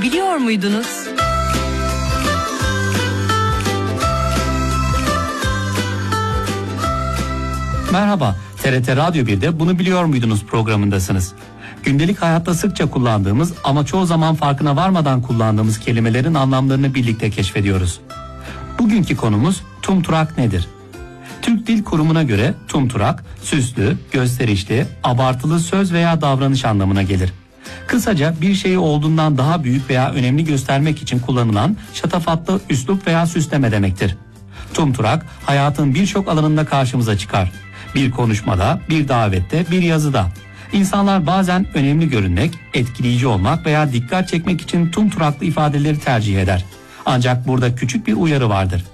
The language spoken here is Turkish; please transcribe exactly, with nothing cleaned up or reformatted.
biliyor muydunuz? Merhaba, T R T Radyo bir'de Bunu Biliyor Muydunuz programındasınız. Gündelik hayatta sıkça kullandığımız ama çoğu zaman farkına varmadan kullandığımız kelimelerin anlamlarını birlikte keşfediyoruz. Bugünkü konumuz tumturak nedir? Türk Dil Kurumu'na göre tumturak, süslü, gösterişli, abartılı söz veya davranış anlamına gelir. Kısaca bir şeyi olduğundan daha büyük veya önemli göstermek için kullanılan şatafatlı üslup veya süsleme demektir. Tumturak hayatın birçok alanında karşımıza çıkar. Bir konuşmada, bir davette, bir yazıda. İnsanlar bazen önemli görünmek, etkileyici olmak veya dikkat çekmek için tumturaklı ifadeleri tercih eder. Ancak burada küçük bir uyarı vardır.